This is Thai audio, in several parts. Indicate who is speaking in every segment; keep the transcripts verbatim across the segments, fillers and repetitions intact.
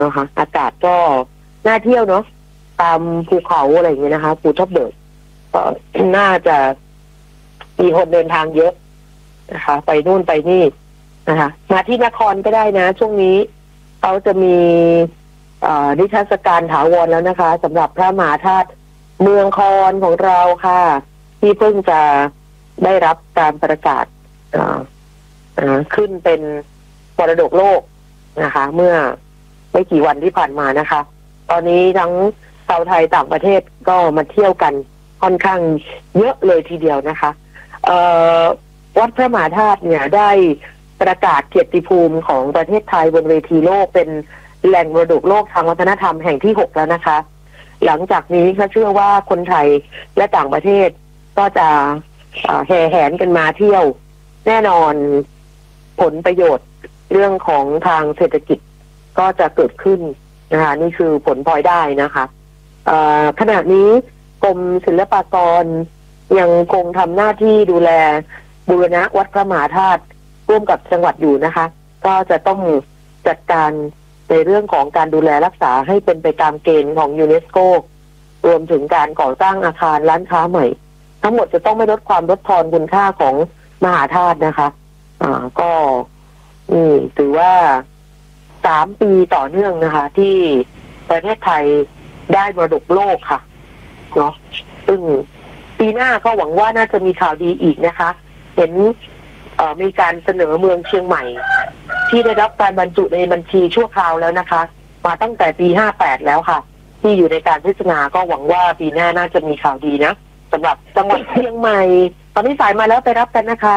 Speaker 1: นะคะอากาศก็น่าเที่ยวเนาะตามภูเขาอะไรอย่างเงี้ยนะคะภูทับเบิกก็น่าจะมีคนเดินทางเยอะนะคะไปนู่นไปนี่นะคะมาที่นครก็ได้นะช่วงนี้เขาจะมีนิทรรศการถาวรแล้วนะคะสำหรับพระมหาธาตุเมืองคอนของเราค่ะที่เพิ่งจะได้รับการประกาศขึ้นเป็นมรดกโลกนะคะเมื่อไม่กี่วันที่ผ่านมานะคะตอนนี้ทั้งชาวไทยต่างประเทศก็มาเที่ยวกันค่อนข้างเยอะเลยทีเดียวนะคะวัดพระมหาธาตุเนี่ยได้ประกาศเกียรติภูมิของประเทศไทยบนเวทีโลกเป็นแหล่งมรดกโลกทางวัฒนธรรมแห่งที่หกแล้วนะคะหลังจากนี้ก็เชื่อว่าคนไทยและต่างประเทศก็จะแห่แหนกันมาเที่ยวแน่นอนผลประโยชน์เรื่องของทางเศรษฐกิจก็จะเกิดขึ้นนะคะนี่คือผลพลอยได้นะคะขณะนี้กรมศิลปากรยังคงทำหน้าที่ดูแลบูรณะวัดพระมหาธาตุร่วมกับจังหวัดอยู่นะคะก็จะต้องจัดการในเรื่องของการดูแลรักษาให้เป็นไปตามเกณฑ์ของยูเนสโกรวมถึงการก่อสร้างอาคารร้านค้าใหม่ทั้งหมดจะต้องไม่ลดความลดทอนคุณค่าของมหาธาตุนะคะอ่าก็นี่ถือว่าสามปีต่อเนื่องนะคะที่ประเทศไทยได้มรดกโลกค่ะเนาะซึ่งปีหน้าก็หวังว่าน่าจะมีข่าวดีอีกนะคะเห็นมีการเสนอเมืองเชียงใหม่ที่ได้รับการบรรจุในบัญชีชั่วคราวแล้วนะคะมาตั้งแต่ปีห้าแปดแล้วค่ะที่อยู่ในการพิจารณาก็หวังว่าปีหน้าน่าจะมีข่าวดีนะสำหรับจังหวัดเชียงใหม่ตอนนี้สายมาแล้วไปรับกันนะคะ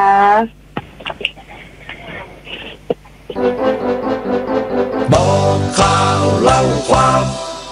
Speaker 2: บอกข่าวเล่าความ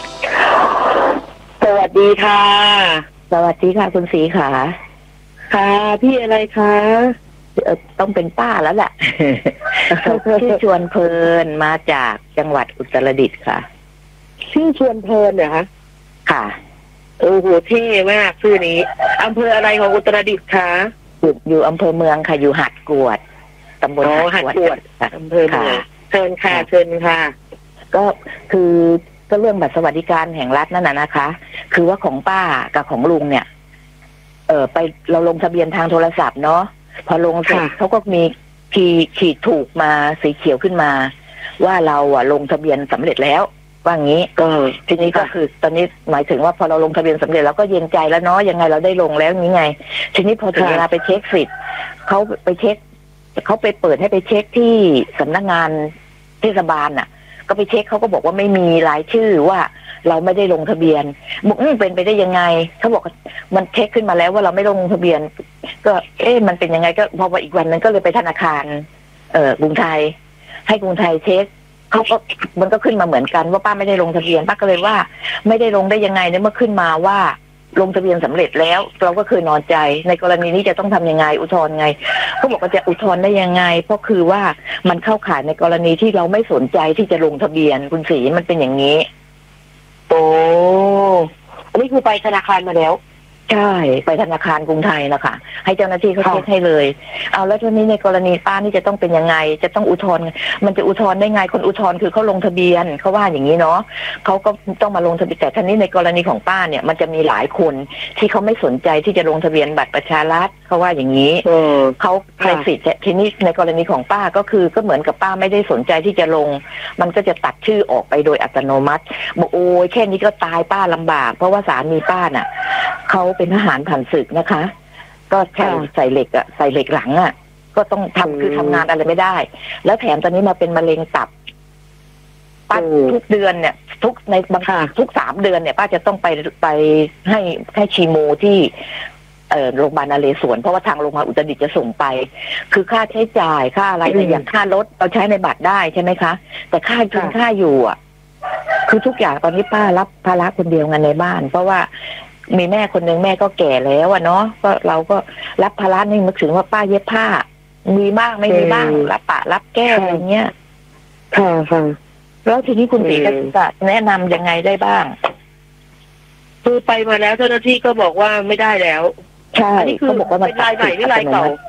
Speaker 1: สวัสดีค่ะ
Speaker 3: สวัสดีค่ะคุณศรีขา
Speaker 1: ค่ะพี่อะไรคะ
Speaker 3: ต้องเป็นป้าแล้วแหละ ชื่อชวนเพลินมาจากจังหวัดอุตรดิตถ์ค่ะ
Speaker 1: ชื่อชวนเพลินเหรอคะ
Speaker 3: ค่ะ
Speaker 1: โอ้โหเท่มากชื่อนี้อำเภออะไรของอุตรดิตถ์คะ
Speaker 3: อยู่อยู่อำเภอเมืองค่ะอยู่หาดกวดตำบล
Speaker 1: หาดกวดอำเภอเมืองเชิญค่ะเชิญค่ะ
Speaker 3: ก็คือก็เรื่องบัตรสวัสดิการแห่งรัฐนั่นน่ะนะคะคือว่าของป้ากับของลุงเนี่ยเออไปเราลงทะเบียนทางโทรศัพท์เนาะพอลงเสร็จเขาก็มีขีดขีดถูกมาสีเขียวขึ้นมาว่าเราอะลงทะเบียนสำเร็จแล้วว่างี้ก็ทีนี้ก็คือตอนนี้หมายถึงว่าพอเราลงทะเบียนสำเร็จเราก็เย็นใจแล้วเนาะยังไงเราได้ลงแล้วนี้ไงทีนี้พอถึงเวลาไปเช็คสิทธิ์เขาไปเช็คเขาไปเปิดให้ไปเช็คที่สำนักงานเทศบาลน่ะก็ไปเช็คเขาก็บอกว่าไม่มีรายชื่อว่าเราไม่ได้ลงทะเบียนบอกอืมเป็นไปได้ยังไงเขาบอกมันเช็คขึ้นมาแล้วว่าเราไม่ลงทะเบียนก็เอ๊ะมันเป็นยังไงก็พออีกวันนึงก็เลยไปธนาคารเอ่อกรุงไทยให้กรุงไทยเช็คเขาก็มันก็ขึ้นมาเหมือนกันว่าป้าไม่ได้ลงทะเบียนป้าก็เลยว่าไม่ได้ลงได้ยังไงเนี่ยเมื่อขึ้นมาว่าลงทะเบียนสำเร็จแล้วเราก็คือนอนใจในกรณีนี้จะต้องทำยังไงอุทธรณ์ไงเขาบอกว่าจะอุทธรณ์ได้ยังไงเพราะคือว่ามันเข้าข่ายในกรณีที่เราไม่สนใจที่จะลงทะเบียนคุณศรีมันเป็นอย่างนี้
Speaker 1: โอ้อันนี้คือไปธนาคารมาแล้ว
Speaker 3: ใช่ไปธนาคารกรุงไทยนะคะให้เจ้าหน้าที่เขาเช็คให้เลยเอาแล้วทีนี้ในกรณีป้านี่จะต้องเป็นยังไงจะต้องอุทธรณ์มันจะอุทธรณ์ได้ไงคนอุทธรณ์คือเขาลงทะเบียนเขาว่าอย่างนี้เนาะเขาก็ต้องมาลงทะเบียนแต่ทีนี้ในกรณีของป้าเนี่ยมันจะมีหลายคนที่เขาไม่สนใจที่จะลงทะเบียนบัตรประชารัฐเขาว่าอย่างนี้เขาในสิทธิ์ทีนี้ในกรณีของป้าก็คือก็เหมือนกับป้าไม่ได้สนใจที่จะลงมันก็จะตัดชื่อออกไปโดยอัตโนมัติบอกโอ้ยแค่นี้ก็ตายป้าลำบากเพราะว่าสามีป้าน่ะเขาเป็นทหารผ่านศึกนะคะก็ใส่ใส่เหล็กอะใส่เหล็กหลังอะก็ต้องทำคือทำงานอะไรไม่ได้แล้วแถมตอนนี้มาเป็นมะเร็งตับป้าทุกเดือนเนี่ยทุกในบางทุกสามเดือนเนี่ยป้าจะต้องไปไปให้ให้คีโมที่เอ่อโรงพยาบาลนเรศวรเพราะว่าทางโรงพยาบาลอุตรดิตถ์จะส่งไปคือค่าใช้จ่ายค่าอะไรอย่างค่ารถเราใช้ในบัตรได้ใช่ไหมคะแต่ค่ากินค่าอยู่อ่ะคือทุกอย่างตอนนี้ป้ารับภาระคนเดียวงานในบ้านเพราะว่ามีแม่คนนึงแม่ก็แก่แล้วอะเนาะก็เราก็รับภาระนี่นึกถึงว่าป้าเย็บผ้ามีบ้างไม่มีบ้างรับปะรับแก้อะไรเงี้ย
Speaker 1: ค่ะค่ะ
Speaker 3: แล้วทีนี้คุณศรีจะแนะนำยังไงได้บ้าง
Speaker 1: คือไปมาแล้วเจ้าหน้าที่ก็บอกว่าไม่ได้แล้ว
Speaker 3: ใช่
Speaker 1: เขาบอกว่ามันเป็นรายใหม่หรือรายเก่า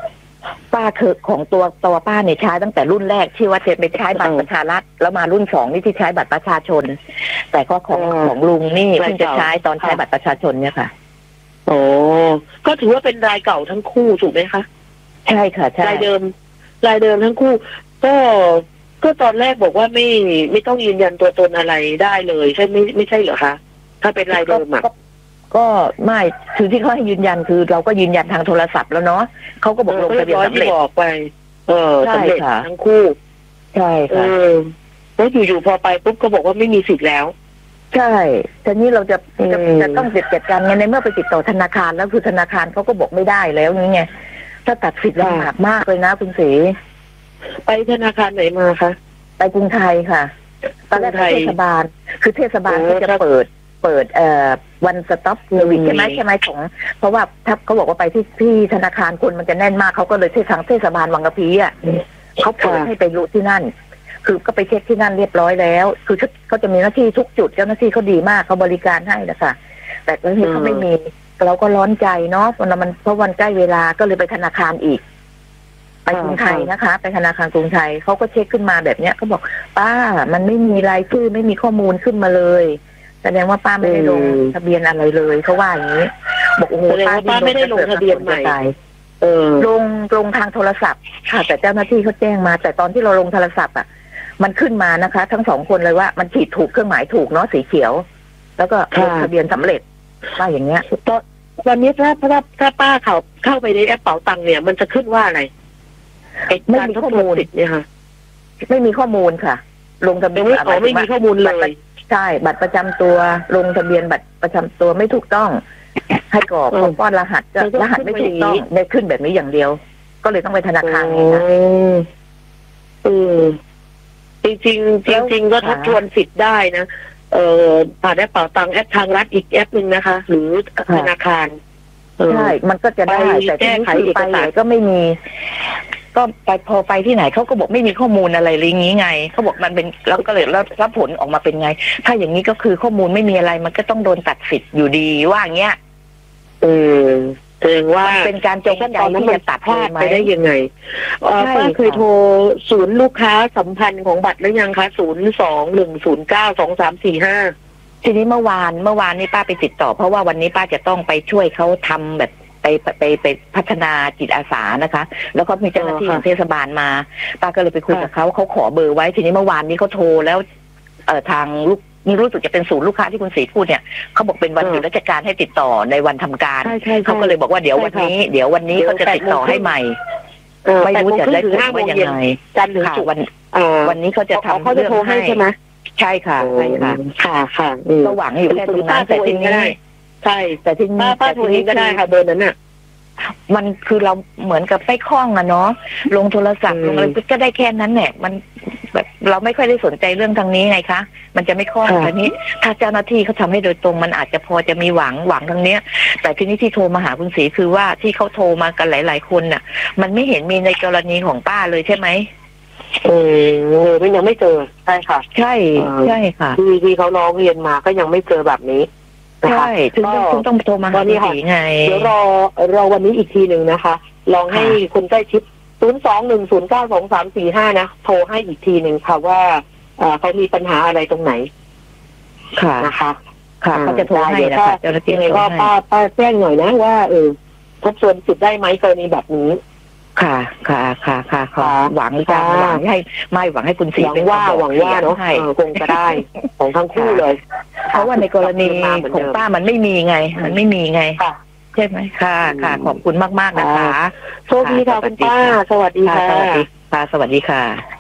Speaker 3: ป้าคือของตัวตัวป้าเนี่ยใช้ตั้งแต่รุ่นแรกที่ว่าจะไปใช้บัตรประชารัฐแล้วมารุ่นสองนี่ที่ใช้บัตรประชาชน แต่ก็ของของลุงนี่เพิ่งจะใช้ตอนใช้บัตรประชาชนเนี่ยค่ะ
Speaker 1: โอ้ก็ถือว่าเป็นรายเก่าทั้งคู่ถูกไหมคะ
Speaker 3: ใช่ค่ะใช่
Speaker 1: รายเดิมรายเดิมทั้งคู่ก็ก็ตอนแรกบอกว่าไม่ไม่ต้องยืนยันตัวตนอะไรได้เลยใช่ไม่ไม่ใช่เหรอคะถ้าเป็นรายเดิมอ่ะ
Speaker 3: ก็ไม่คือที่เขาให้ยืนยันคือเราก็ยืนยันทางโทรศัพท์แล้วเนาะเขาก็บอกลงทะเบียนสำเร็จ
Speaker 1: บอกไปเออสำเร็จทั้งคู่
Speaker 3: ใช่ค่ะ
Speaker 1: แล้วอยู่ๆพอไปปุ๊บก็บอกว่าไม่มีสิทธิ์แล้ว
Speaker 3: ใช่ทีนี้เราจะจะจะต้องเสร็จจัดการไงในเมื่อไปติดต่อธนาคารแล้วคือธนาคารเขาก็บอกไม่ได้แล้วนี่ไงถ้าตัดสิทธิ์ลำบากมากเลยนะคุณศรี
Speaker 1: ไปธนาคารไหนมาคะ
Speaker 3: ไปกรุงไทยค่ะตอนแรกเทศบาลคือเทศบาลที่จะเปิดเปิดเอ่อวันสต็อปเซอร์วิสใช่ไหมใช่ไหมของเพราะว่าถ้าเขาบอกว่าไปที่ที่ธนาคารคนมันจะแน่นมากเขาก็เลยที่ทางเทศบาลวังกะพีอ่ะเขาเปิดให้ไปรู้ที่นั่นคือก็ไปเช็คที่นั่นเรียบร้อยแล้วคือเขาจะมีหน้าที่ทุกจุดเจ้าหน้าที่เขาดีมากเขาบริการให้นะคะแต่ตอนนี้เขาไม่มีเราก็ร้อนใจเนาะเพราะมันเพราะวันใกล้เวลาก็เลยไปธนาคารอีกไปกรุงไทยนะคะไปธนาคารกรุงไทยเขาก็เช็คขึ้นมาแบบเนี้ยเขาบอกป้ามันไม่มีรายชื่อไม่มีข้อมูลขึ้นมาเลยแสดงว่าป้าไม่ได้ลงทะเบียนอะไรเลยเขาว่าอย่างนี้บอกโอ้โห
Speaker 1: ป้าไม่ได้ลงทะเบียนใหม่
Speaker 3: เออลงลงทางโทรศัพท์ค่ะแต่เจ้าหน้าที่เขาแจ้งมาแต่ตอนที่เราลงโทรศัพท์อ่ะมันขึ้นมานะคะทั้งสองคนเลยว่ามันขีดถูกเครื่องหมายถูกเนาะสีเขียวแล้วก็ลงทะเบียนสำเร็จว่าอย่างเงี้ย
Speaker 1: ตอนวันนี้ถ้าถ้าถ้าป้าเขาเข้าไปในแอปเป๋าตังค์เนี่ยมันจะขึ้นว่าอะไร
Speaker 3: ไม่มีข้อมูล
Speaker 1: เนี่ยค่ะ
Speaker 3: ไม่มีข้อมูลค่ะลงทะเบียน
Speaker 1: ไม่มีข้อมูลเลย
Speaker 3: ใช่บัตรประจำตัวลงทะเบียนบัตรประจำตัวไม่ถูกต้องให้กรอกป้อนรหัสก็รหัสไม่ถูกต้องได้ขึ้นแบบนี้อย่างเดียวก็เลยต้องไปธนาคารไงคะ
Speaker 1: เออจริงจริงจริงก็ทบทวนสิทธิ์ได้นะเอ่อผ่านแอปเป๋าตังค์แอปทางรัฐอีกแอปหนึ่งนะคะ หรือธนาคาร
Speaker 3: ใช่มันก็จะได้แต่ที่นี่คือไปก็ไม่มีก็ไปพอไปที่ไหนเขาก็บอกไม่มีข้อมูลอะไรเลยงี้ไงเขาบอกมันเป็นแล้วก็เลยรับผลออกมาเป็นไงถ้าอย่างนี้ก็คือข้อมูลไม่มีอะไรมันก็ต้องโดนตัดสิทธิ์อยู่ดีว่าอย่างเงี้ย
Speaker 1: เออแสดงว่า
Speaker 3: เป็นการจงใจที่จะตัด
Speaker 1: พลาดไปได้ยังไงป้าเคยโทรศูนย์ลูกค้าสัมพันธ์ของบัตรหรือยังคะศูนย์สองหนึ่งศูนย์เก้าสองสามสี่ห้า
Speaker 3: ทีนี้เมื่อวานเมื่อวานนี้ป้าไปติดต่อเพราะว่าวันนี้ป้าจะต้องไปช่วยเขาทำแบบไปไปไปพัฒนาจิตอาสานะคะแล้วก็มีเจ้าหน้าที่ของเทศบาลมาป้าก็เลยไปคุยกับเขาเขาขอเบอร์ไว้ทีนี้เมื่อวานนี้เขาโทรแล้วเอ่อทางลูกนี่รู้สึกจะเป็นศูนย์ลูกค้าที่คุณศรีพูดเนี่ยเขาบอกเป็นวันหยุดราชการให้ติดต่อในวันทำการเขาก็เลยบอกว่าเดี๋ยววันนี้เดี๋ยววันนี้เขาจะติดต่อให้ใหม่ไม่รู้จะได้ผลว่ายังไง
Speaker 1: จันทร์ถึงศุกร์วัน
Speaker 3: วันนี้เขาจะทำ
Speaker 1: เขาจะโทรให้ใช่ไหม
Speaker 3: ใช่ค่ะใช่ค่ะ
Speaker 1: ค่ะค่ะ
Speaker 3: ก็หวังอยู่แค่ตรงนั้นแต่ทีนี้
Speaker 1: ใช่แต่ที่ป้าป้าโทรเองก็ได้ค่ะเบอร์นั้นน่ะ
Speaker 3: มันคือเราเหมือนกับไม่คล่องอะเนาะลงโทรศัพท์ลงอะไรก็ได้แค่นั้นแหละมันแบบเราไม่ค่อยได้สนใจเรื่องทางนี้ไงคะมันจะไม่คล่องทีนี้ถ้าเจ้าหน้าที่เขาทาให้โดยตรงมันอาจจะพอจะมีหวังหวังทางเนี้ยแต่ทีนี้ที่โทรมาหาคุณศรีคือว่าที่เขาโทรมากันหลายๆคนน่ะมันไม่เห็นมีในกรณีของป้าเลยใช่ไหม
Speaker 1: เออมันยังไม่เจอใช่ค่ะ
Speaker 3: ใช่ใช่ค่ะ
Speaker 1: ที่ที่เขาร้องเรียนมาก็ยังไม่เจอแบบนี้
Speaker 3: ใช่ถึงต้องต้องโทรมาหาคุณศรีไง
Speaker 1: เดี๋ยวรอรอวันนี้อีกทีหนึ่งนะคะลองให้คนใกล้ชิดศูนย์สองหนึ่งศูนย์เก้าสองสามสี่ห้านะโทรให้อีกทีหนึ่งค่ะว่าเขามีปัญหาอะไรตรงไหน
Speaker 3: ค่ะ
Speaker 1: นะคะ
Speaker 3: ค่ะเขาจะโทรให้นะคะเจ้าหน้าที่
Speaker 1: ก็ป้าป้าแจ้งหน่อยนะว่าเออทบทวนสิทธิ์ได้ไหมกรณีแบบนี้
Speaker 3: ค่ะค่ะค่ะค่ะค่ะหวังจะหวังให้ไม่หวังให้คุณศรี
Speaker 1: เป็นว่าหวังว่าเนาะคงจะได้ของทั้งคู่เลย
Speaker 3: เพราะว่าในกรณีของป้ามันไม่มีไงมันไม่มีไงใช่ไหมค่ะค่ะขอบคุณมากๆนะคะ
Speaker 1: โชคดีค่ะคุณป้าสวัสดีค่ะ
Speaker 3: ค่ะสวัสดีค่ะ